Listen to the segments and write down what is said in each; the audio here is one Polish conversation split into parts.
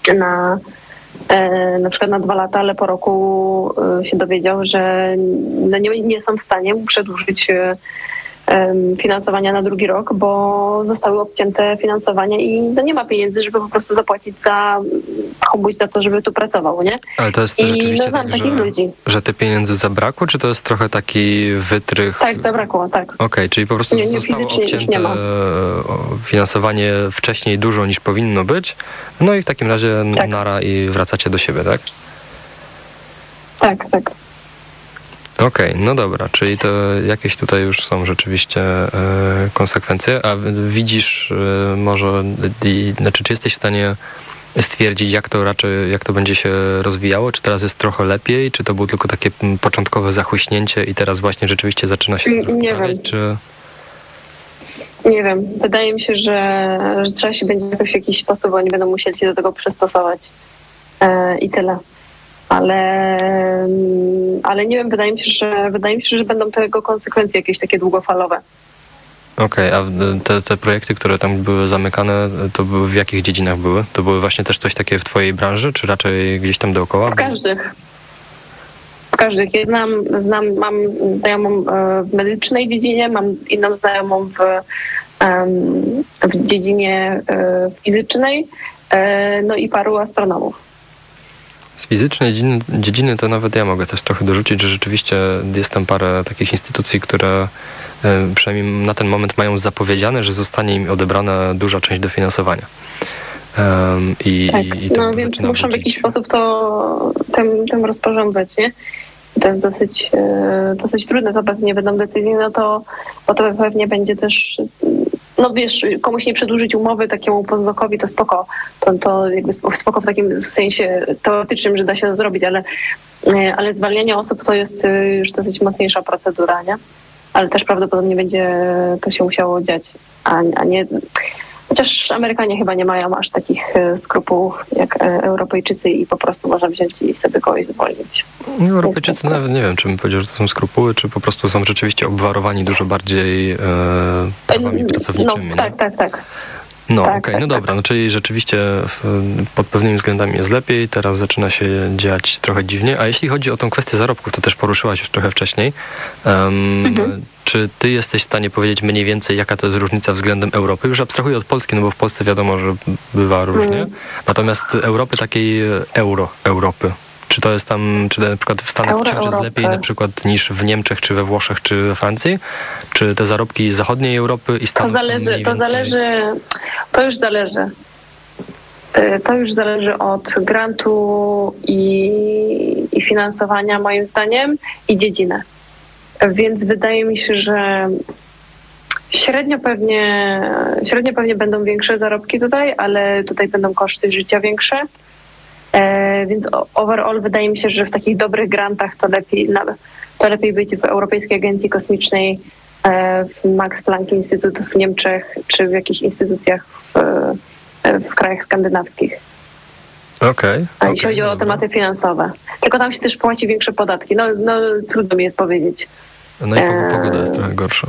na przykład na 2 lata, ale po roku się dowiedział, że no nie są w stanie przedłużyć finansowania na drugi rok, bo zostały obcięte finansowania i no nie ma pieniędzy, żeby po prostu zapłacić komuś za to, żeby tu pracował, nie? Ale to jest rzeczywiście tak, że te pieniędzy zabrakło, czy to jest trochę taki wytrych? Tak, zabrakło, tak. Okej, czyli po prostu zostało obcięte finansowanie wcześniej dużo niż powinno być, no i w takim razie nara i wracacie do siebie, tak? Tak. Okej, no dobra, czyli to jakieś tutaj już są rzeczywiście konsekwencje, a widzisz może, czy jesteś w stanie stwierdzić, jak to będzie się rozwijało? Czy teraz jest trochę lepiej? Czy to było tylko takie początkowe zachłyśnięcie i teraz właśnie rzeczywiście zaczyna się to poprawiać? Czy... Nie wiem. Wydaje mi się, że trzeba się będzie jakoś w jakiś sposób, oni będą musieli się do tego przystosować i tyle. Ale nie wiem, wydaje mi się, że będą tego konsekwencje jakieś takie długofalowe. Okej, a te projekty, które tam były zamykane, to były w jakich dziedzinach były? To były właśnie też coś takiego w twojej branży, czy raczej gdzieś tam dookoła? W każdych. Ja mam znajomą w medycznej dziedzinie, mam inną znajomą w dziedzinie fizycznej, no i paru astronomów. Z fizycznej dziedziny to nawet ja mogę też trochę dorzucić, że rzeczywiście jest tam parę takich instytucji, które przynajmniej na ten moment mają zapowiedziane, że zostanie im odebrana duża część dofinansowania. No więc muszą w jakiś sposób tym rozporządzać, nie? To jest dosyć trudne, to pewnie będą decyzje, bo to pewnie będzie też, no wiesz, komuś nie przedłużyć umowy takiemu postdokowi, to spoko. To jakby spoko w takim sensie teoretycznym, że da się to zrobić, ale zwalnianie osób to jest już dosyć mocniejsza procedura, nie? Ale też prawdopodobnie będzie to się musiało dziać, a nie... Chociaż Amerykanie chyba nie mają aż takich skrupułów jak Europejczycy i po prostu można wziąć i sobie kogoś zwolnić. Europejczycy nawet nie wiem, czy bym powiedział, że to są skrupuły, czy po prostu są rzeczywiście obwarowani dużo bardziej prawami pracowniczymi. No, tak. No okej, no dobra, no czyli rzeczywiście pod pewnymi względami jest lepiej, teraz zaczyna się dziać trochę dziwnie, a jeśli chodzi o tą kwestię zarobków, to też poruszyłaś już trochę wcześniej. Czy ty jesteś w stanie powiedzieć mniej więcej, jaka to jest różnica względem Europy? Już abstrahuję od Polski, no bo w Polsce wiadomo, że bywa różnie. Natomiast Europy takiej Europy. Czy to jest tam, czy na przykład w Stanach wciąż jest lepiej na przykład niż w Niemczech, czy we Włoszech, czy we Francji? Czy te zarobki z zachodniej Europy i Stanów są mniej więcej... To już zależy. To już zależy od grantu i finansowania moim zdaniem i dziedziny. Więc wydaje mi się, że średnio pewnie będą większe zarobki tutaj, ale tutaj będą koszty życia większe. Więc overall wydaje mi się, że w takich dobrych grantach to lepiej być w Europejskiej Agencji Kosmicznej, w Max Planck Instytut w Niemczech, czy w jakichś instytucjach w krajach skandynawskich. Okej. Jeśli chodzi o tematy finansowe. Tylko tam się też płaci większe podatki. No trudno mi jest powiedzieć. No i pogoda jest trochę gorsza.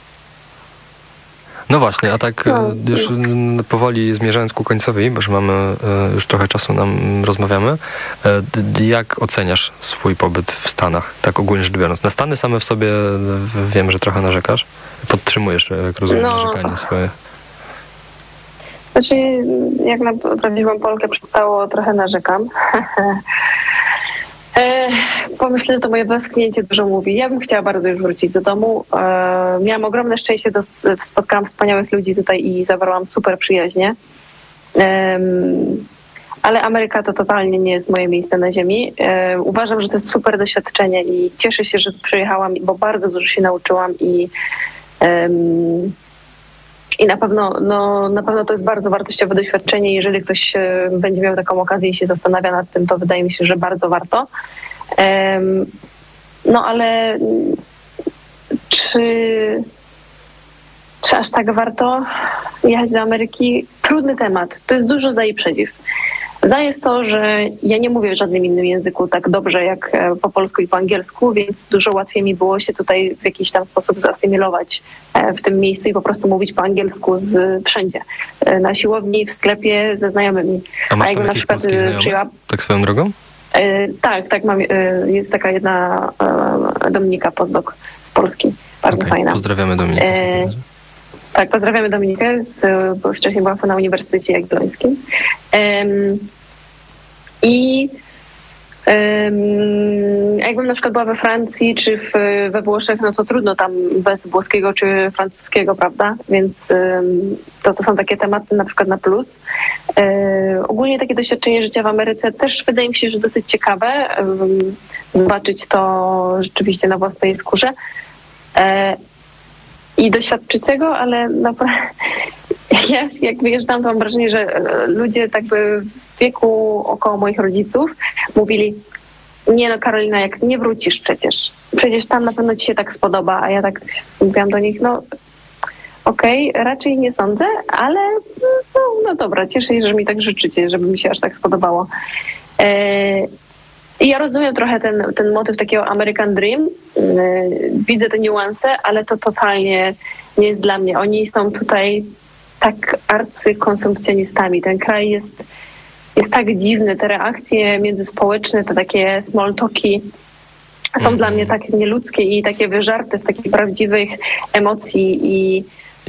No właśnie, a tak już powoli zmierzając ku końcowi, bo już mamy, już trochę czasu rozmawiamy, jak oceniasz swój pobyt w Stanach, tak ogólnie rzecz biorąc? Na Stany same w sobie wiem, że trochę narzekasz. Podtrzymujesz, jak rozumiem, narzekanie swoje. Znaczy, jak na prawdziwą Polkę przystało, trochę narzekam. Pomyślę, że to moje westchnięcie dużo mówi. Ja bym chciała bardzo już wrócić do domu. Miałam ogromne szczęście, spotkałam wspaniałych ludzi tutaj i zawarłam super przyjaźnie. Ale Ameryka to totalnie nie jest moje miejsce na ziemi. Uważam, że to jest super doświadczenie i cieszę się, że tu przyjechałam, bo bardzo dużo się nauczyłam i na pewno to jest bardzo wartościowe doświadczenie. Jeżeli ktoś będzie miał taką okazję i się zastanawia nad tym, to wydaje mi się, że bardzo warto. No ale czy aż tak warto jechać do Ameryki? Trudny temat. To jest dużo za i przeciw. Za jest to, że ja nie mówię w żadnym innym języku tak dobrze jak po polsku i po angielsku, więc dużo łatwiej mi było się tutaj w jakiś tam sposób zasymilować w tym miejscu i po prostu mówić po angielsku wszędzie. Na siłowni, w sklepie, ze znajomymi. A masz tam jakiś polski znajomy? Tak swoją drogą? Tak, mam. Jest taka jedna Dominika Pozdok z Polski. Bardzo fajna. Pozdrawiamy Dominikę. Tak, pozdrawiamy Dominikę, bo wcześniej była na Uniwersytecie Jagiellońskim. I jakbym na przykład była we Francji czy we Włoszech, no to trudno tam bez włoskiego czy francuskiego, prawda? Więc to są takie tematy na przykład na plus. Ogólnie takie doświadczenie życia w Ameryce też wydaje mi się, że dosyć ciekawe. Zobaczyć to rzeczywiście na własnej skórze. I doświadczyć tego, ale naprawdę ja jak wyjeżdżam, to mam wrażenie, że ludzie tak by w wieku około moich rodziców mówili: nie no Karolina, jak nie wrócisz przecież tam na pewno ci się tak spodoba, a ja tak mówiłam do nich, no okej, raczej nie sądzę, ale no dobra, cieszę się, że mi tak życzycie, żeby mi się aż tak spodobało. I ja rozumiem trochę ten motyw takiego American Dream. Widzę te niuanse, ale to totalnie nie jest dla mnie. Oni są tutaj tak arcykonsumpcjonistami. Ten kraj jest tak dziwny. Te reakcje międzyspołeczne, te takie small talki są dla mnie tak nieludzkie i takie wyżarte z takich prawdziwych emocji i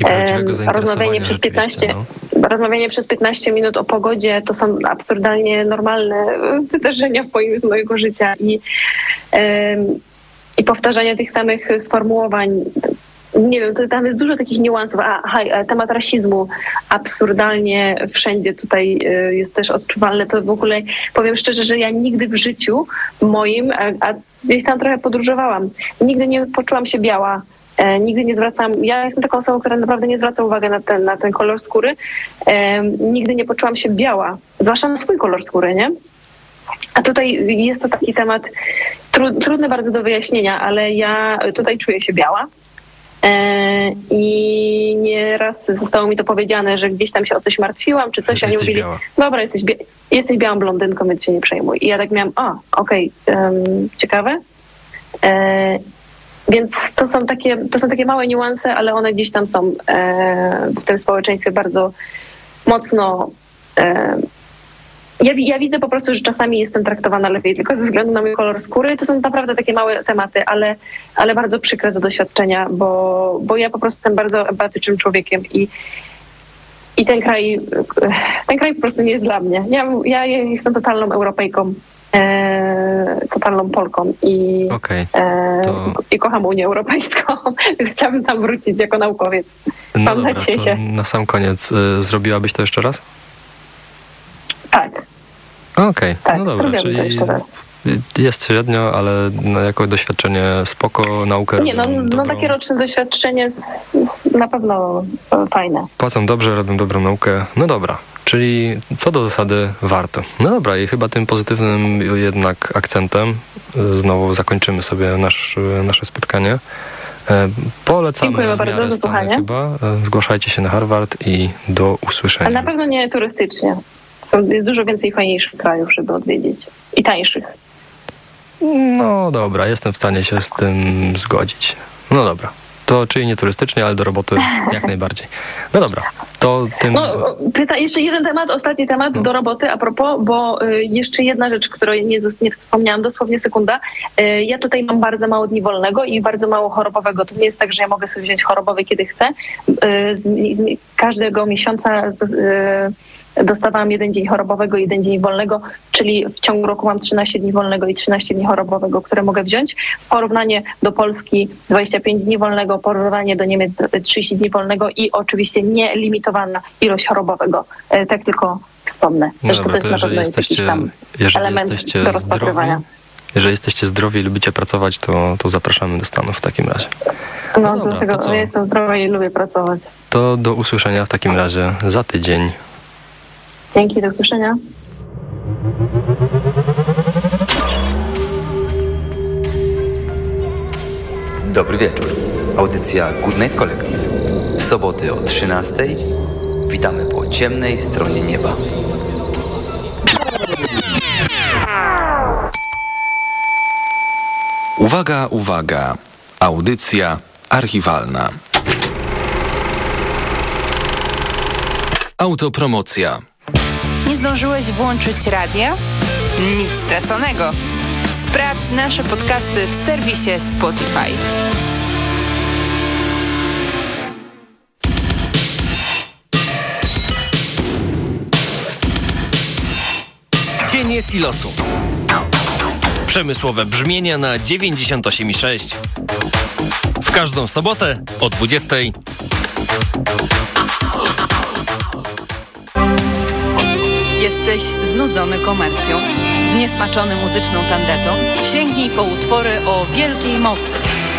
rozmawianie przez 15 minut o pogodzie to są absurdalnie normalne wydarzenia z mojego życia i powtarzanie tych samych sformułowań. Nie wiem, tam jest dużo takich niuansów. Temat rasizmu absurdalnie wszędzie tutaj jest też odczuwalny. To w ogóle powiem szczerze, że ja nigdy w życiu moim, a gdzieś tam trochę podróżowałam, nigdy nie poczułam się biała. Nigdy nie zwracam, ja jestem taką osobą, która naprawdę nie zwraca uwagi na ten kolor skóry. Nigdy nie poczułam się biała, zwłaszcza na swój kolor skóry, nie? A tutaj jest to taki temat trudny bardzo do wyjaśnienia, ale ja tutaj czuję się biała. I nieraz zostało mi to powiedziane, że gdzieś tam się o coś martwiłam, czy coś, a oni mówili, dobra, jesteś białą blondynką, więc się nie przejmuj. I ja tak miałam, ciekawe. Więc to są takie małe niuanse, ale one gdzieś tam są w tym społeczeństwie bardzo mocno. Ja widzę po prostu, że czasami jestem traktowana lepiej tylko ze względu na mój kolor skóry. To są naprawdę takie małe tematy, ale bardzo przykre do doświadczenia, bo ja po prostu jestem bardzo empatycznym człowiekiem i ten kraj po prostu nie jest dla mnie. Ja jestem totalną Europejką. Totalną Polką i kocham Unię Europejską. Chciałabym tam wrócić jako naukowiec. Mam nadzieję. Na sam koniec zrobiłabyś to jeszcze raz? Tak. Okej, no dobra, czyli jest średnio, ale jako doświadczenie spoko, naukę no takie roczne doświadczenie na pewno fajne. Płacą dobrze, robią dobrą naukę. No dobra. Czyli co do zasady warto. No dobra, i chyba tym pozytywnym jednak akcentem znowu zakończymy sobie nasze spotkanie. Polecamy w miarę Stany chyba. Zgłaszajcie się na Harvard i do usłyszenia. Ale na pewno nie turystycznie. Jest dużo więcej fajniejszych krajów, żeby odwiedzić. I tańszych. No dobra, jestem w stanie się z tym zgodzić. No dobra. To czyli nie turystycznie, ale do roboty jak najbardziej. No dobra, to tym... Jeszcze jeden temat, ostatni temat do roboty a propos, bo jeszcze jedna rzecz, której nie wspomniałam, dosłownie sekunda. Ja tutaj mam bardzo mało dni wolnego i bardzo mało chorobowego. To nie jest tak, że ja mogę sobie wziąć chorobowy, kiedy chcę. Każdego miesiąca dostawałam 1 dzień chorobowego, 1 dzień wolnego, czyli w ciągu roku mam 13 dni wolnego i 13 dni chorobowego, które mogę wziąć. W porównanie do Polski 25 dni wolnego, porównanie do Niemiec 30 dni wolnego i oczywiście nielimitowana ilość chorobowego. Tak tylko wspomnę. No dobra, to jeżeli jesteście zdrowi, jeżeli jesteście zdrowi i lubicie pracować, to zapraszamy do Stanów w takim razie. No dobra, dlatego ja jestem zdrowa i lubię pracować. To do usłyszenia w takim razie za tydzień. Dzięki, do usłyszenia. Dobry wieczór. Audycja Good Night Collective. W soboty o 13:00 witamy po ciemnej stronie nieba. Uwaga, uwaga. Audycja archiwalna. Autopromocja. Nie zdążyłeś włączyć radia? Nic straconego. Sprawdź nasze podcasty w serwisie Spotify. Cienie silosu. Przemysłowe brzmienia na 98,6. W każdą sobotę o 20:00. Jesteś znudzony komercją? Zniesmaczony muzyczną tandetą? Sięgnij po utwory o wielkiej mocy.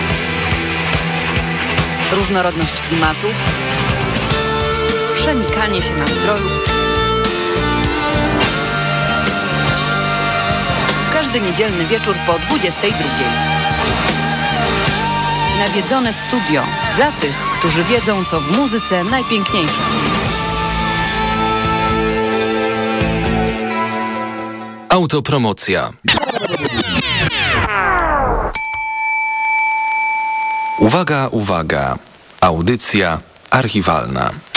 Różnorodność klimatów, przenikanie się nastrojów. Każdy niedzielny wieczór po 22:00. Nawiedzone studio dla tych, którzy wiedzą, co w muzyce najpiękniejsze. Autopromocja. Uwaga, uwaga. Audycja archiwalna.